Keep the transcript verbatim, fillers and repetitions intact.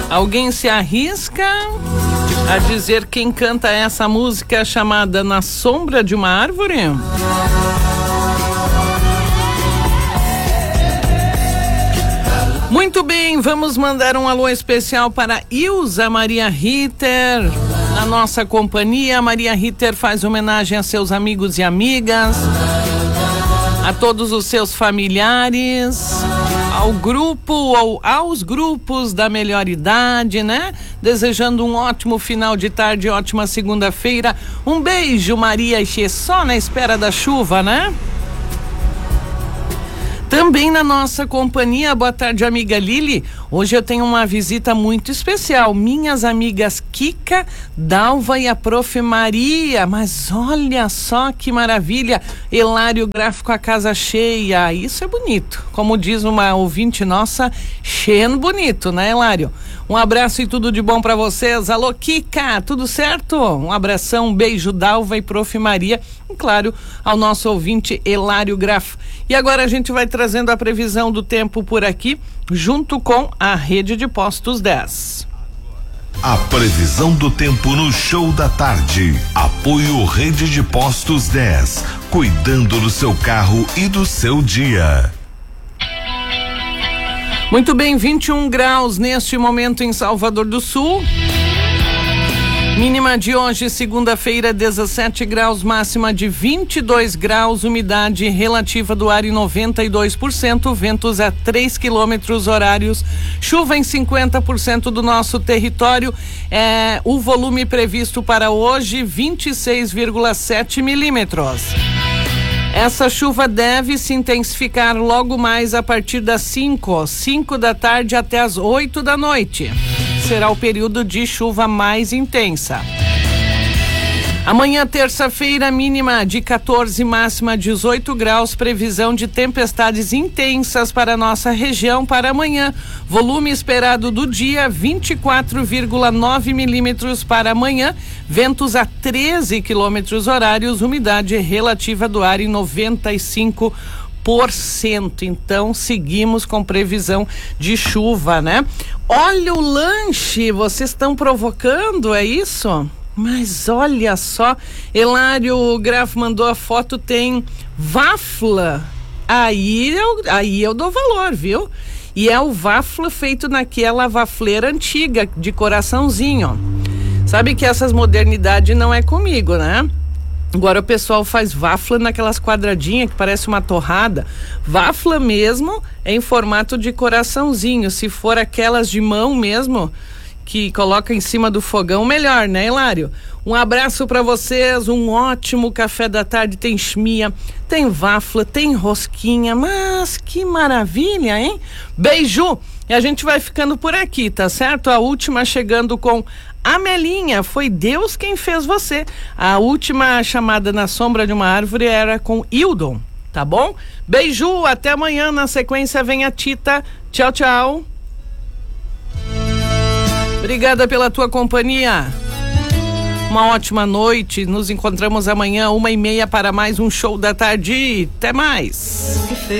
Alguém se arrisca a dizer quem canta essa música chamada Na Sombra de uma Árvore? Muito bem, vamos mandar um alô especial para Ilza Maria Ritter, na nossa companhia. Maria Ritter faz homenagem a seus amigos e amigas, a todos os seus familiares, ao grupo ou aos grupos da melhor idade, né? Desejando um ótimo final de tarde, ótima segunda-feira. Um beijo, Maria, e só na espera da chuva, né? Também na nossa companhia, boa tarde, amiga Lili. Hoje eu tenho uma visita muito especial. Minhas amigas Kika, Dalva e a Prof. Maria. Mas olha só que maravilha. Hilário Gráfico, a casa cheia. Isso é bonito. Como diz uma ouvinte nossa, cheio bonito, né, Hilário? Um abraço e tudo de bom pra vocês. Alô, Kika, tudo certo? Um abração, um beijo, Dalva e Prof. Maria. E claro, ao nosso ouvinte Hilário Graf. E agora a gente vai trazendo a previsão do tempo por aqui, junto com a Rede de Postos dez. A previsão do tempo no Show da Tarde. Apoio Rede de Postos dez. Cuidando do seu carro e do seu dia. Muito bem, vinte e um graus neste momento em Salvador do Sul. Mínima de hoje, segunda-feira, dezessete graus, máxima de vinte e dois graus, umidade relativa do ar em noventa e dois por cento, ventos a três quilômetros horários, chuva em cinquenta por cento do nosso território. É, o volume previsto para hoje, vinte e seis vírgula sete milímetros. Essa chuva deve se intensificar logo mais a partir das cinco, cinco da tarde até as oito da noite. Será o período de chuva mais intensa. Amanhã, terça-feira, mínima de quatorze, máxima dezoito graus, previsão de tempestades intensas para a nossa região para amanhã. Volume esperado do dia, vinte e quatro vírgula nove milímetros para amanhã, ventos a treze quilômetros horários, umidade relativa do ar em noventa e cinco por cento. Então, seguimos com previsão de chuva, né? Olha o lanche, vocês estão provocando, é isso? Mas olha só, Hilário Graf mandou a foto, tem wafla. Aí eu, aí eu dou valor, viu? E é o wafla feito naquela wafleira antiga, de coraçãozinho. Sabe que essas modernidades não é comigo, né? Agora o pessoal faz wafla naquelas quadradinhas que parece uma torrada. Wafla mesmo é em formato de coraçãozinho. Se for aquelas de mão mesmo, que coloca em cima do fogão, melhor, né, Hilário? Um abraço para vocês, um ótimo café da tarde. Tem chmia, tem wafla, tem rosquinha, mas que maravilha, hein? Beijo! E a gente vai ficando por aqui, tá certo? A última chegando com Amelinha, foi Deus quem fez você. A última chamada Na Sombra de uma Árvore era com Hildon, tá bom? Beijo, até amanhã. Na sequência vem a Tita. Tchau, tchau. Obrigada pela tua companhia. Uma ótima noite. Nos encontramos amanhã, uma e meia, para mais um Show da Tarde. Até mais.